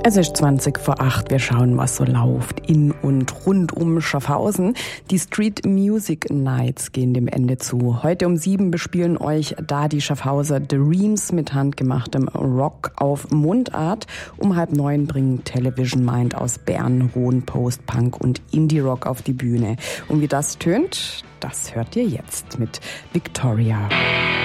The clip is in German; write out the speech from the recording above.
Es ist 20 vor 8. Wir schauen, was so läuft in und rund um Schaffhausen. Die Street Music Nights gehen dem Ende zu. Heute um 7 bespielen euch da die Schaffhauser Dreams mit handgemachtem Rock auf Mundart. Um 8:30 bringen Television Mind aus Bern hohen Post-Punk und Indie-Rock auf die Bühne. Und wie das tönt, das hört ihr jetzt mit Victoria.